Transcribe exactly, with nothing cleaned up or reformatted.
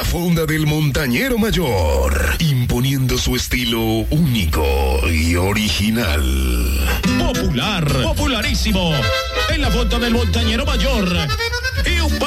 fonda del montañero mayor, imponiendo su estilo único y original. Popular, popularísimo, en la fonda del montañero mayor. Y un